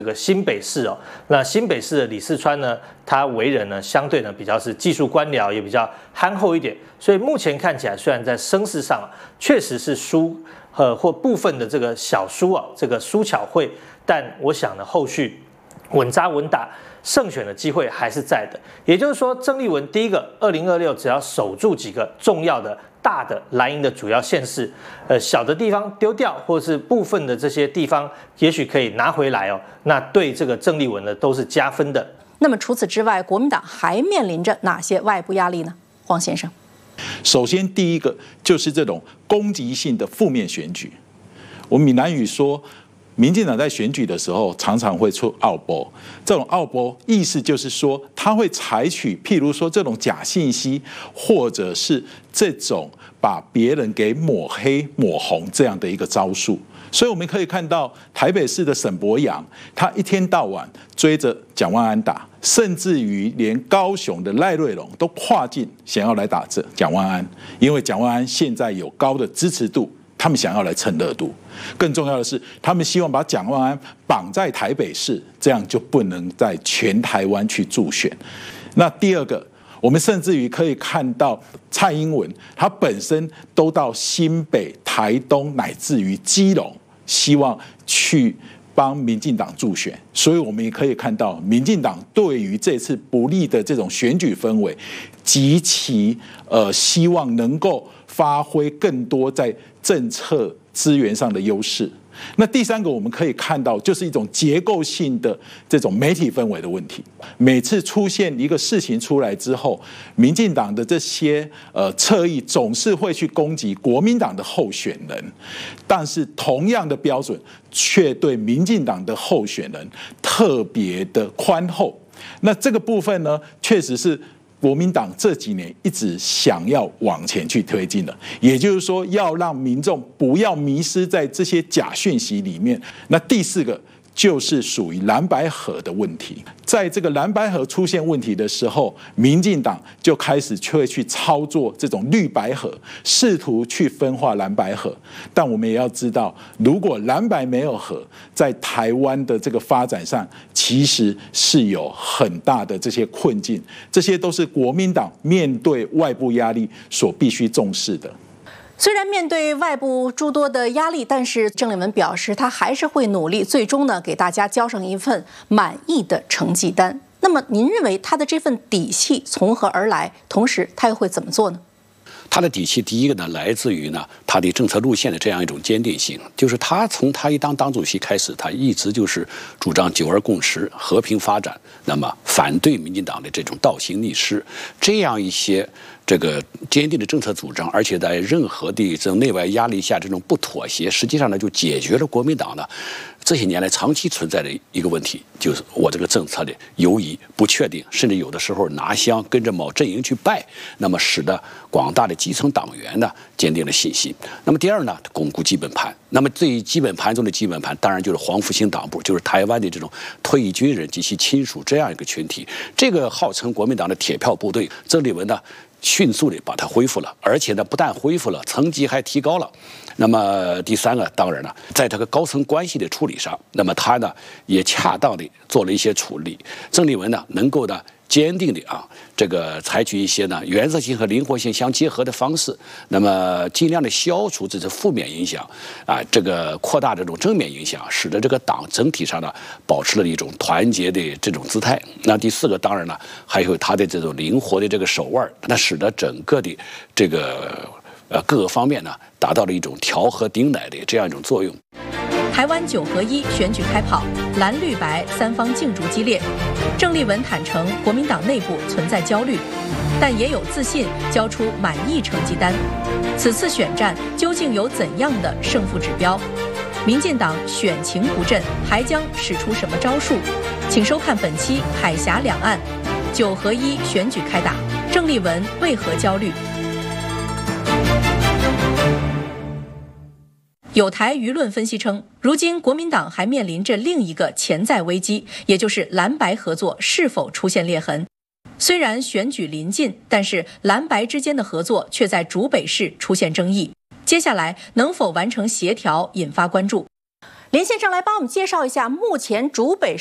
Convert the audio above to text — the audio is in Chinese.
这个新北市哦，那新北市的李四川呢，他为人呢相对呢比较是技术官僚，也比较憨厚一点，所以目前看起来虽然在声势上确实是输或部分的这个小输啊，这个输巧会，但我想呢后续稳扎稳打。胜选的机会还是在的，也就是说，郑丽文第一个2026只要守住几个重要的大的蓝营的主要县市，小的地方丢掉，或是部分的这些地方，也许可以拿回来哦。那对这个郑丽文呢都是加分的。 那么除此之外，国民党还面临着哪些外部压力呢？黄先生， 首先第一个就是这种攻击性的负面选举。我们闽南语说。民进党在选举的时候常常会出奥播，这种奥播意思就是说，他会采取譬如说这种假信息，或者是这种把别人给抹黑、抹红这样的一个招数。所以我们可以看到台北市的沈伯洋，他一天到晚追着蒋万安打，甚至于连高雄的赖瑞隆都跨境想要来打这蒋万安，因为蒋万安现在有高的支持度。他们想要来蹭热度，更重要的是，他们希望把蒋万安绑在台北市，这样就不能在全台湾去助选。那第二个，我们甚至于可以看到蔡英文，他本身都到新北、台东乃至于基隆，希望去帮民进党助选。所以我们也可以看到，民进党对于这次不利的这种选举氛围，极其希望能够发挥更多在政策资源上的优势。那第三个我们可以看到，就是一种结构性的这种媒体氛围的问题。每次出现一个事情出来之后，民进党的这些侧翼总是会去攻击国民党的候选人，但是同样的标准却对民进党的候选人特别的宽厚。那这个部分呢，确实是国民党这几年一直想要往前去推进的，也就是说，要让民众不要迷失在这些假讯息里面。那第四个就是属于蓝白合的问题，在这个蓝白合出现问题的时候，民进党就开始会去操作这种绿白合，试图去分化蓝白合。但我们也要知道，如果蓝白没有合，在台湾的这个发展上，其实是有很大的这些困境，这些都是国民党面对外部压力所必须重视的。 虽然面对外部诸多的压力，但是郑丽文表示他还是会努力，最终呢给大家交上一份满意的成绩单。那么您认为他的这份底气从何而来？同时他又会怎么做呢？ 他的底气，第一个呢，来自于呢他的政策路线的这样一种坚定性，就是他从他一当主席开始，他一直就是主张九二共识、和平发展，那么反对民进党的这种倒行逆施，这样一些这个坚定的政策主张，而且在任何的这种内外压力下这种不妥协，实际上呢就解决了国民党呢这些年来长期存在的一个问题，就是我这个政策的犹疑不确定，甚至有的时候拿香跟着某阵营去拜，那么使得广大的基层党员呢坚定了信心。那么第二呢，巩固基本盘。那么最基本盘中的基本盘，当然就是黄复兴党部，就是台湾的这种退役军人及其亲属这样一个群体。这个号称国民党的铁票部队，郑丽文呢迅速的把它恢复了，而且呢不但恢复了，层级还提高了。那么第三个，当然了，在这个高层关系的处理上，那么他呢也恰当的做了一些处理。郑丽文呢能够呢坚定的这个采取一些呢原则性和灵活性相结合的方式，那么尽量的消除这些负面影响这个扩大这种正面影响，使得这个党整体上呢保持了一种团结的这种姿态。那第四个，当然了，还有他的这种灵活的这个手腕，那使得整个的这个各个方面呢达到了一种调和顶奶的这样一种作用。 台湾9合1选举开跑，蓝绿白三方竞逐激烈。郑丽文坦承国民党内部存在焦虑，但也有自信交出满意成绩单。此次选战究竟有怎样的胜负指标？民进党选情不振，还将使出什么招数？请收看本期《海峡两岸9合1选举开打》，郑丽文为何焦虑？有台舆论分析称，如今国民党还面临着另一个潜在危机，也就是蓝白合作是否出现裂痕。虽然选举临近，但是蓝白之间的合作却在竹北市出现争议。接下来能否完成协调，引发关注。 连线上来帮我们介绍一下目前竹北